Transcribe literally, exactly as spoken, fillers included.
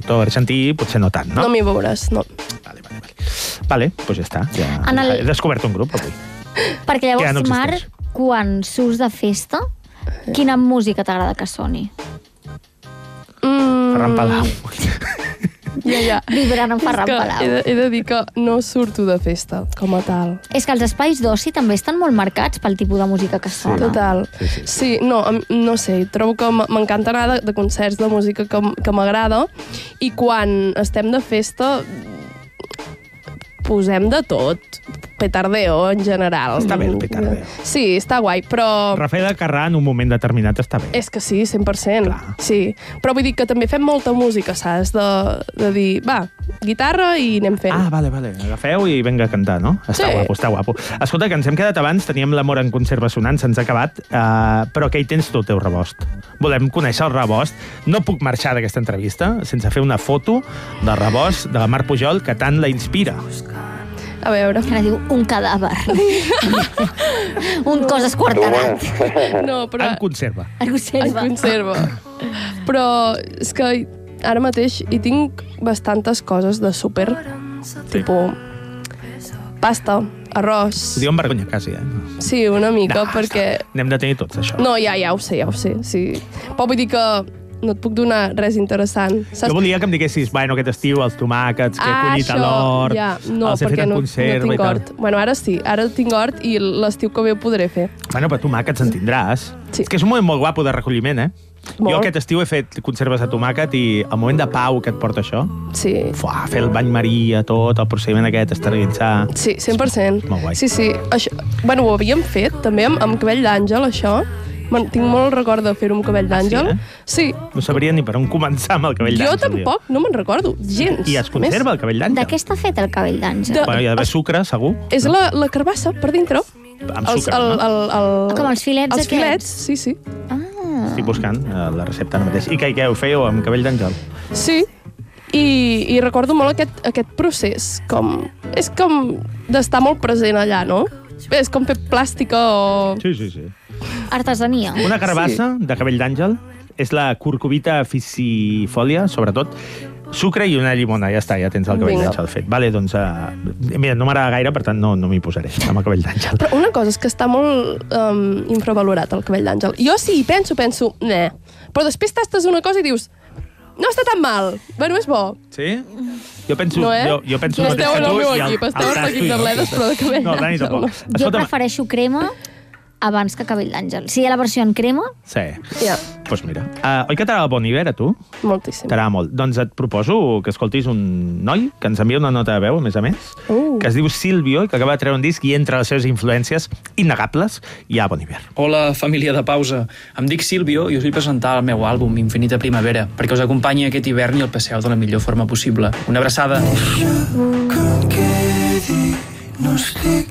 director argentí, potser no tant, no? No m'hi veuràs, no. Vale, vale, vale. Vale, doncs ja està. Ja, En el- ja he descobert un grup avui. Perquè Que ja llavors, no Mar, existeix. quan surts de festa, quina música t'agrada que soni? Mm, Ferran Palau. Ja, ja. Vibrant en Ferran És que Palau. He de, he de dir que no surto de festa, com a tal. És que els espais d'oci també estan molt marcats pel tipus de música que sona. Total. Sí, sí, sí. Sí, no, em- no sé, trobo que m- m'encanta anar de, de concerts de música que, m- que m'agrada i quan estem de festa posem de tot. Petardeo, en general. Està bé el petardeo. Sí, està guai, però... Rafael Carrà en un moment determinat està bé. És que sí, cent per cent. Clar. Sí. Però vull dir que també fem molta música, saps? De, de dir, va, guitarra i anem fent. Ah, vale, vale. Agafeu i vinga a cantar, no? Està Sí. guapo, està guapo. Escolta, que ens hem quedat abans, teníem l'amor en conserva sonant, se'ns ha acabat, uh, però que hi tens tu el teu rebost. Volem conèixer el rebost. No puc marxar d'aquesta entrevista sense fer una foto del rebost de la Mar Pujol que tant la inspira. A veure... Ara diu un cadàver. un cos esquarterat. No, però... En conserva. En Es conserva. conserva. Però és que ara mateix hi tinc bastantes coses de súper. Sí. Tipo, pasta, arròs... Ho diu amb vergonya, quasi, eh? Sí, una mica, No, perquè... N'hem de tenir tots, això. No, ja, ja ho sé, ja ho sé, sí. Però vull dir que no et puc donar res interessant. Jo volia que em diguessis, bueno, aquest estiu els tomàquets que he Ah, collit a això, l'hort, ja, no, els he fet perquè en no, no conserva tinc i tal. hort. Bueno, ara sí, ara tinc hort i l'estiu que ve ho podré fer. Bueno, però tomàquets en tindràs. Sí. És que és un moment molt guapo de recolliment, eh? Molt. Jo aquest estiu he fet conserves de tomàquet i el moment de pau que et porta això, Sí. fuà, fer el bany maria, tot, el procediment aquest, esterilitzar... Sí, cent per cent. Molt guai. Sí, sí. Això, bueno, ho havíem fet també amb, amb cabell d'àngel, això. Man, tinc molt record de fer-ho amb cabell d'àngel. eh? Sí. No sabria ni per on començar amb el cabell Jo d'àngel. tampoc, no me'n recordo, gens. I es conserva el cabell De d'àngel? què està fet el cabell d'àngel? De- Bueno, hi ha d'haver sucre, segur. És la, la carbassa, per dintre. Amb Els- sucre, el, no? el, el, Com els filets Els filets, aquests? sí, sí. Ah. Estic buscant eh, la recepta ara mateix. I què, què ho fèieu amb cabell d'àngel? Sí. I, I recordo molt aquest, aquest procés. Com, és com d'estar molt present allà, no? És com fer plàstica o... Sí, sí, sí. Artesania. Una carbassa sí. de cabell d'àngel és la curcubita ficifolia, sobretot, sucre i una llimona, ja està, ja tens el cabell Vinga. d'àngel fet. Vale, doncs, uh, mira, no m'agrada gaire, per tant no, no m'hi posaré amb el cabell d'àngel. Però una cosa és que està molt um, infravalorat el cabell d'àngel. Jo sí hi penso, penso, ne. Però després tastes una cosa i dius, no està tan mal, bueno, és bo. Sí? Jo penso, No, eh? jo, jo penso Ja el mateix esteu que en el tu meu i equip, esteu el en tasto l'equip i de no. bledes, però de cabell No, Dani d'àngel, tampoc. no. Jo Escolta'm, prefereixo crema abans que cabell d'àngel. Si hi ha la versió en crema, sí, Ja, doncs pues mira. Uh, oi que t'agrada el Bon Iver, a tu? moltíssim. T'agrada molt. Doncs et proposo que escoltis un noi que ens envia una nota de veu, a més a més, Uh. que es diu Silvio i que acaba de treure un disc i entre les seves influències innegables hi ha Bon Iver. Hola, família de pausa. Em dic Silvio i us vull presentar el meu àlbum Infinita Primavera perquè us acompanyi aquest hivern i el passeu de la millor forma possible. Una abraçada. Que quedi, no estic